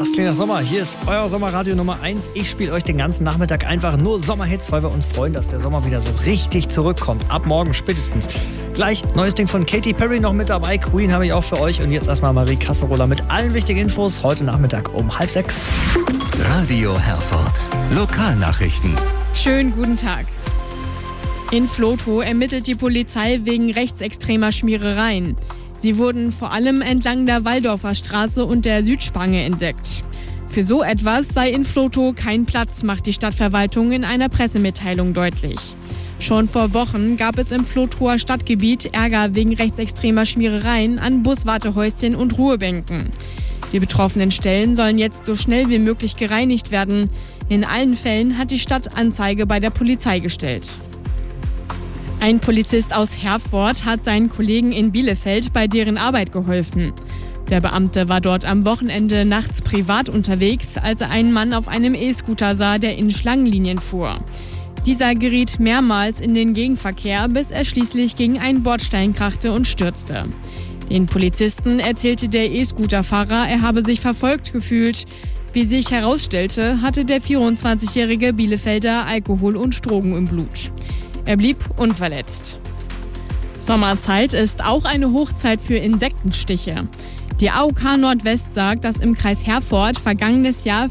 Das klingt nach Sommer. Hier ist euer Sommerradio Nummer 1. Ich spiele euch den ganzen Nachmittag einfach nur Sommerhits, weil wir uns freuen, dass der Sommer wieder so richtig zurückkommt. Ab morgen spätestens. Gleich neues Ding von Katy Perry noch mit dabei. Queen habe ich auch für euch. Und jetzt erstmal Marie Kasserola mit allen wichtigen Infos. Heute Nachmittag um 5:30. Radio Herford. Lokalnachrichten. Schönen guten Tag. In Vlotho ermittelt die Polizei wegen rechtsextremer Schmierereien. Sie wurden vor allem entlang der Walldorfer Straße und der Südspange entdeckt. Für so etwas sei in Vlotho kein Platz, macht die Stadtverwaltung in einer Pressemitteilung deutlich. Schon vor Wochen gab es im Vlothoer Stadtgebiet Ärger wegen rechtsextremer Schmierereien an Buswartehäuschen und Ruhebänken. Die betroffenen Stellen sollen jetzt so schnell wie möglich gereinigt werden. In allen Fällen hat die Stadt Anzeige bei der Polizei gestellt. Ein Polizist aus Herford hat seinen Kollegen in Bielefeld bei deren Arbeit geholfen. Der Beamte war dort am Wochenende nachts privat unterwegs, als er einen Mann auf einem E-Scooter sah, der in Schlangenlinien fuhr. Dieser geriet mehrmals in den Gegenverkehr, bis er schließlich gegen einen Bordstein krachte und stürzte. Den Polizisten erzählte der E-Scooter-Fahrer, er habe sich verfolgt gefühlt. Wie sich herausstellte, hatte der 24-jährige Bielefelder Alkohol und Drogen im Blut. Er blieb unverletzt. Sommerzeit ist auch eine Hochzeit für Insektenstiche. Die AOK Nordwest sagt, dass im Kreis Herford vergangenes Jahr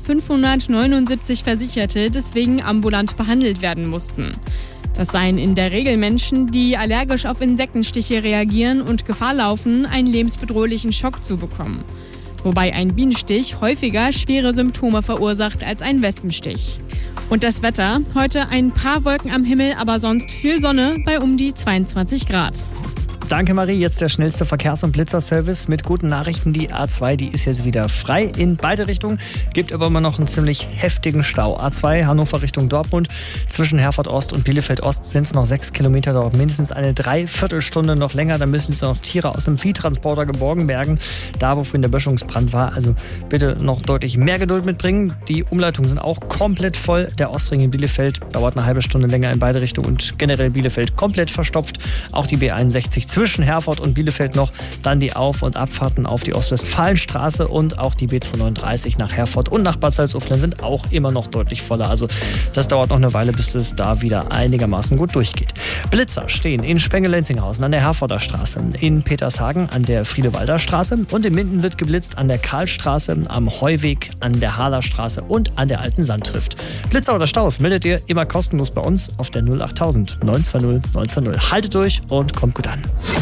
579 Versicherte deswegen ambulant behandelt werden mussten. Das seien in der Regel Menschen, die allergisch auf Insektenstiche reagieren und Gefahr laufen, einen lebensbedrohlichen Schock zu bekommen. Wobei ein Bienenstich häufiger schwere Symptome verursacht als ein Wespenstich. Und das Wetter, heute ein paar Wolken am Himmel, aber sonst viel Sonne bei um die 22 Grad. Danke Marie, jetzt der schnellste Verkehrs- und Blitzerservice mit guten Nachrichten. Die A2, die ist jetzt wieder frei in beide Richtungen, gibt aber immer noch einen ziemlich heftigen Stau. A2 Hannover Richtung Dortmund, zwischen Herford Ost und Bielefeld Ost sind es noch 6 Kilometer, dauert mindestens eine Dreiviertelstunde noch länger. Da müssen jetzt noch Tiere aus dem Viehtransporter geborgen werden, da wo vorhin der Böschungsbrand war. Also bitte noch deutlich mehr Geduld mitbringen. Die Umleitungen sind auch komplett voll. Der Ostring in Bielefeld dauert eine halbe Stunde länger in beide Richtungen und generell Bielefeld komplett verstopft. Auch die B61 zwischen Herford und Bielefeld noch, dann die Auf- und Abfahrten auf die Ostwestfalenstraße und auch die B239 nach Herford und nach Bad Salzuflen sind auch immer noch deutlich voller. Also das dauert noch eine Weile, bis es da wieder einigermaßen gut durchgeht. Blitzer stehen in Spenge-Lenzinghausen an der Herforder Straße, in Petershagen an der Friedewalder Straße und in Minden wird geblitzt an der Karlstraße, am Heuweg, an der Harler Straße und an der Alten Sandtrift. Blitzer oder Staus meldet ihr immer kostenlos bei uns auf der 08000 920 920. Haltet durch und kommt gut an.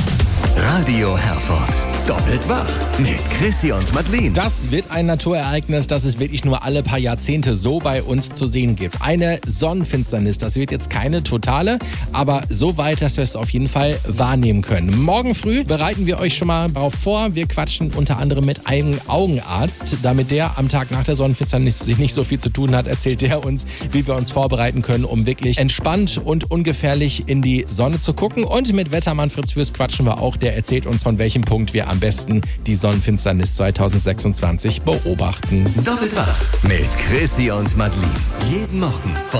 Radio Herford. Doppelt wach mit Chrissy und Madeleine. Das wird ein Naturereignis, das es wirklich nur alle paar Jahrzehnte so bei uns zu sehen gibt. Eine Sonnenfinsternis. Das wird jetzt keine totale, aber so weit, dass wir es auf jeden Fall wahrnehmen können. Morgen früh bereiten wir euch schon mal darauf vor. Wir quatschen unter anderem mit einem Augenarzt. Damit der am Tag nach der Sonnenfinsternis nicht so viel zu tun hat, erzählt der uns, wie wir uns vorbereiten können, um wirklich entspannt und ungefährlich in die Sonne zu gucken. Und mit Wettermann Fritz Fürst quatschen wir auch. Der erzählt uns, von welchem Punkt wir am besten die Sonnenfinsternis 2026 beobachten. Doppelt wach mit Chrissy und Madeleine. Jeden Morgen von